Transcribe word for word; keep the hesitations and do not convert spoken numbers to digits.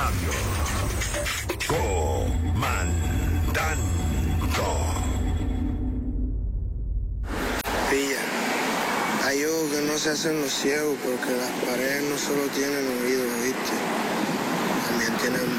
Radio. Comandando. Pilla, hay ojos que no se hacen los ciegos porque las paredes no solo tienen oídos, ¿viste? También tienen